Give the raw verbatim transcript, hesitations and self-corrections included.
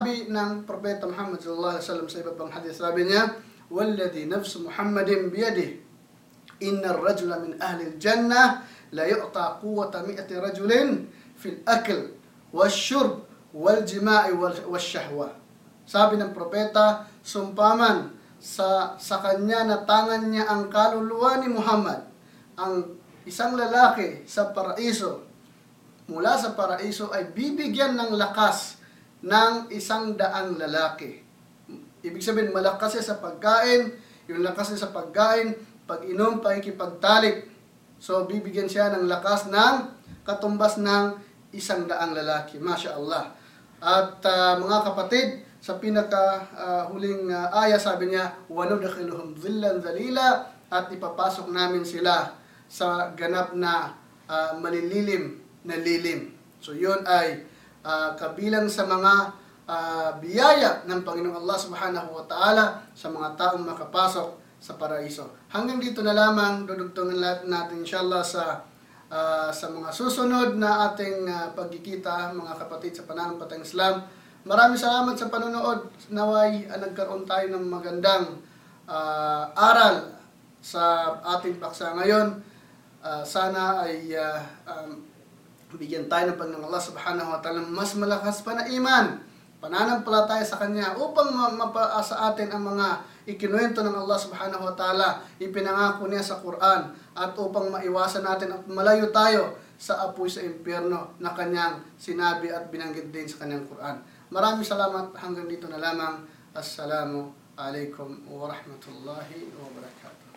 Sabi ng Propeta Muhammad sallallahu alaihi wasallam sa iba pang hadith, sabi niya, "Walladhi nafsu Muhammadin biyadihi, inna ar-rajula min ahli al-jannah la yu'ta quwwata mi'ati rajulin fil akl wash-shurb wal-jima'i wash-shahwa." Sabi ng propeta, sumpaman sa sa kanya na tangan niya ang kaluluwa ni Muhammad, ang isang lalaki sa paraiso, mula sa paraiso ay bibigyan ng lakas ng isang daang lalaki. Ibig sabihin, malakas siya sa pagkain, yung lakas niya sa pagkain, pag-inom, pakikipagtalik. So, bibigyan siya ng lakas ng katumbas ng isang daang lalaki. Masya Allah. At uh, mga kapatid, sa pinaka uh, huling uh, aya, sabi niya, وَنُدْخِلُهُمْ ظِلًّا ذَلِيلًا, at ipapasok namin sila sa ganap na uh, malililim na lilim. So, yun ay uh, kabilang sa mga uh, biyaya ng Panginoong Allah Subhanahu wa Ta'ala sa mga taong makapasok sa paraiso. Hanggang dito na lamang, dudugtungan natin inshallah sa uh, sa mga susunod na ating uh, pagkikita, mga kapatid sa pananampalatayang Islam. Maraming salamat sa panonood. Naway uh, nagkaroon tayo ng magandang uh, aral sa ating paksa ngayon. Uh, sana ay uh, um, bigyan tayo ng Panginoong Allah Subhanahu wa Ta'ala mas malakas pa na iman, pananampalataya sa Kanya, upang mapaa sa atin ang mga ikinuwento ng Allah Subhanahu wa Ta'ala, ipinangako niya sa Quran, at upang maiwasan natin at malayo tayo sa apoy sa impyerno na Kanyang sinabi at binanggit din sa Kanyang Quran. Maraming salamat. Hanggang dito na lamang. Assalamu alaikum wa rahmatullahi wa barakatuh.